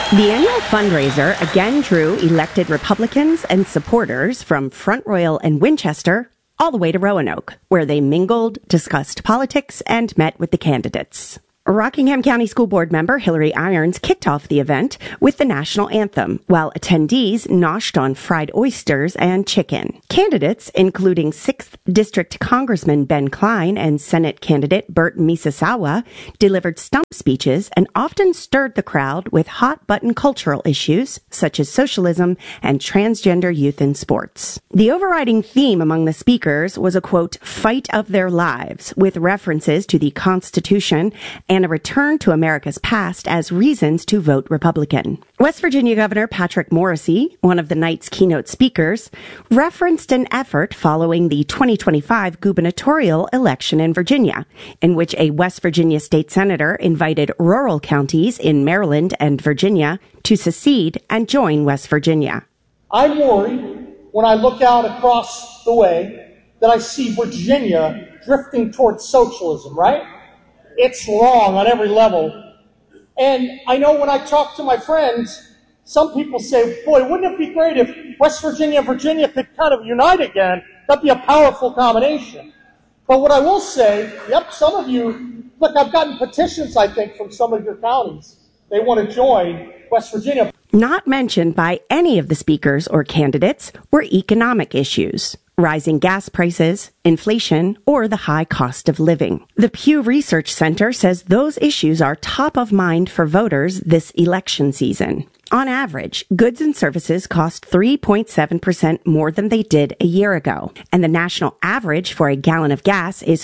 The annual fundraiser again drew elected Republicans and supporters from Front Royal and Winchester all the way to Roanoke, where they mingled, discussed politics, and met with the candidates. Rockingham County School Board member Hillary Irons kicked off the event with the national anthem, while attendees noshed on fried oysters and chicken. Candidates, including 6th District Congressman Ben Cline and Senate candidate Bert Misasawa, delivered stump speeches and often stirred the crowd with hot-button cultural issues such as socialism and transgender youth in sports. The overriding theme among the speakers was a, quote, fight of their lives, with references to the Constitution and a return to America's past as reasons to vote Republican. West Virginia Governor Patrick Morrisey, one of the night's keynote speakers, referenced an effort following the 2025 gubernatorial election in Virginia, in which a West Virginia state senator invited rural counties in Maryland and Virginia to secede and join West Virginia. I'm worried when I look out across the way that I see Virginia drifting towards socialism, right? It's wrong on every level. And I know when I talk to my friends, some people say, boy, wouldn't it be great if West Virginia and Virginia could kind of unite again? That'd be a powerful combination. But what I will say, yep, some of you, look, I've gotten petitions, I think, from some of your counties. They want to join West Virginia. Not mentioned by any of the speakers or candidates were economic issues, rising gas prices, inflation, or the high cost of living. The Pew Research Center says those issues are top of mind for voters this election season. On average, goods and services cost 3.7% more than they did a year ago, and the national average for a gallon of gas is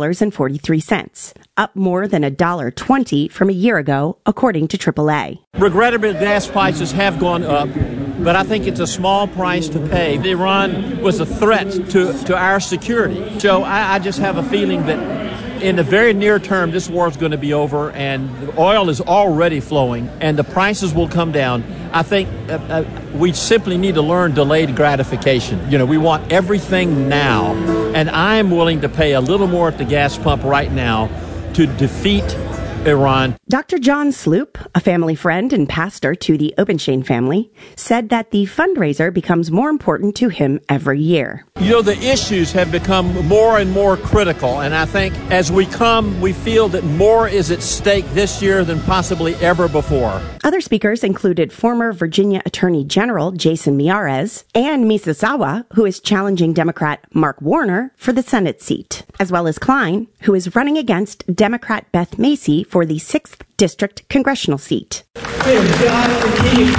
$4.43, up more than $1.20 from a year ago, according to AAA. Regrettably, gas prices have gone up, but I think it's a small price to pay. Iran was a threat to our security. So I just have a feeling that in the very near term, this war is going to be over, and the oil is already flowing, and the prices will come down. I think we simply need to learn delayed gratification. You know, we want everything now, and I'm willing to pay a little more at the gas pump right now to defeat Iran. Dr. John Sloop, a family friend and pastor to the Obenchain family, said that the fundraiser becomes more important to him every year. You know, the issues have become more and more critical, and I think as we come, we feel that more is at stake this year than possibly ever before. Other speakers included former Virginia Attorney General Jason Miyares and Misasawa, who is challenging Democrat Mark Warner for the Senate seat, as well as Cline, who is running against Democrat Beth Macy for the 6th District congressional seat. We have got to keep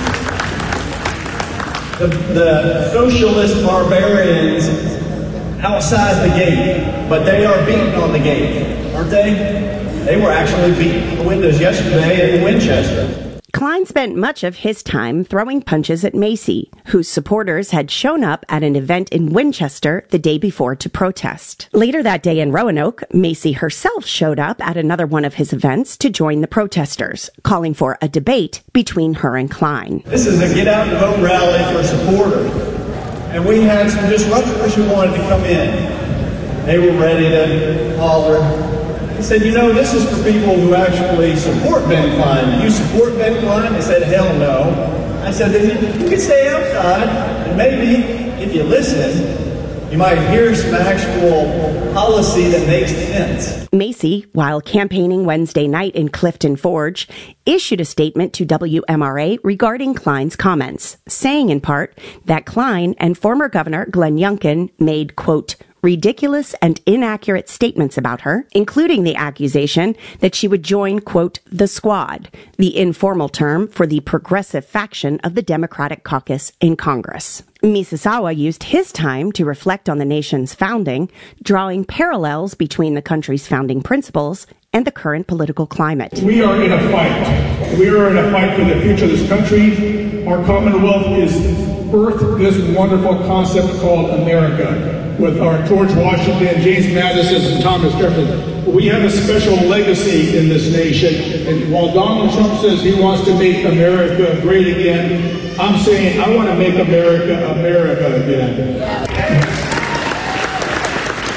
the socialist barbarians outside the gate, but they are beaten on the gate, aren't they? They were actually beaten on the windows yesterday in Winchester. Cline spent much of his time throwing punches at Macy, whose supporters had shown up at an event in Winchester the day before to protest. Later that day in Roanoke, Macy herself showed up at another one of his events to join the protesters, calling for a debate between her and Cline. This is a get out and vote rally for supporters. And we had some disruptors who wanted to come in. They were ready to holler. He said, you know, this is for people who actually support Ben Cline. Do you support Ben Cline? They said, hell no. I said, then you can stay outside, and maybe, if you listen, you might hear some actual policy that makes sense. Macy, while campaigning Wednesday night in Clifton Forge, issued a statement to WMRA regarding Cline's comments, saying in part that Cline and former Governor Glenn Youngkin made, quote, ridiculous and inaccurate statements about her, including the accusation that she would join, quote, the squad, the informal term for the progressive faction of the Democratic caucus in Congress. Misasawa used his time to reflect on the nation's founding, drawing parallels between the country's founding principles and the current political climate. We are in a fight. We are in a fight for the future of this country. Our Commonwealth is birthed this wonderful concept called America, with our George Washington, James Madison, and Thomas Jefferson. We have a special legacy in this nation, and while Donald Trump says he wants to make America great again, I'm saying I want to make America America again.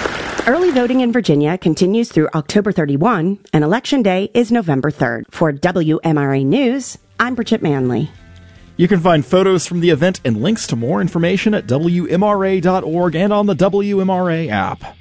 Early voting in Virginia continues through October 31, and Election Day is November 3rd. For WMRA News, I'm Bridget Manley. You can find photos from the event and links to more information at WMRA.org and on the WMRA app.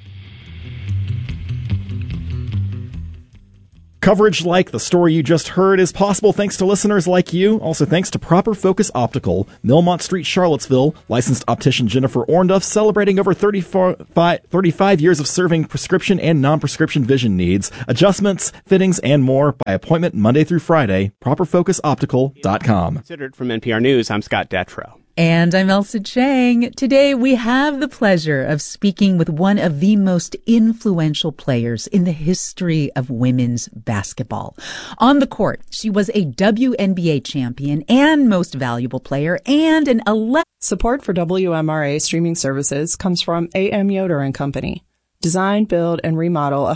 Coverage like the story you just heard is possible thanks to listeners like you. Also thanks to Proper Focus Optical, Millmont Street, Charlottesville. Licensed optician Jennifer Ornduff celebrating over 35 years of serving prescription and non-prescription vision needs, adjustments, fittings, and more by appointment Monday through Friday. ProperFocusOptical.com. Considered from NPR News, I'm Scott Detrow. And I'm Elsa Chang. Today we have the pleasure of speaking with one of the most influential players in the history of women's basketball. On the court, she was a WNBA champion and most valuable player and an Support for WMRA streaming services comes from A.M. Yoder and Company. Design, build, and remodel